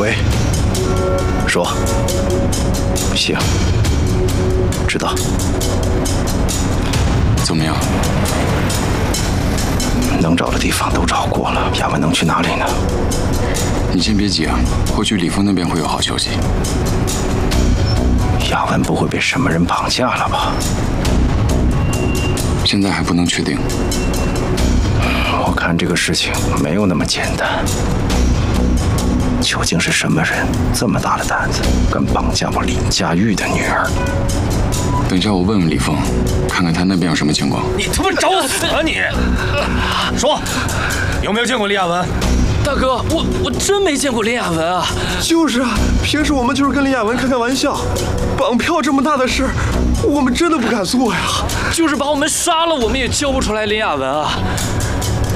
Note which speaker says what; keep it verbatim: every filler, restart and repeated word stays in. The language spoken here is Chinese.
Speaker 1: 喂，说。行，知道。
Speaker 2: 怎么样？
Speaker 1: 能找的地方都找过了，亚文能去哪里呢？
Speaker 2: 你先别急啊，或许李峰那边会有好消息。
Speaker 1: 亚文不会被什么人绑架了吧？
Speaker 2: 现在还不能确定。
Speaker 1: 我看这个事情没有那么简单。究竟是什么人这么大的胆子，敢绑架我林佳玉的女儿？
Speaker 2: 等一下，我问问李峰，看看他那边有什么情况。
Speaker 3: 你他妈找死啊你！说，有没有见过林亚文？
Speaker 4: 大哥，我我真没见过林亚文啊！
Speaker 5: 就是啊，平时我们就是跟林亚文开开玩笑，绑票这么大的事，我们真的不敢做呀。
Speaker 4: 就是把我们杀了，我们也救不出来林亚文啊！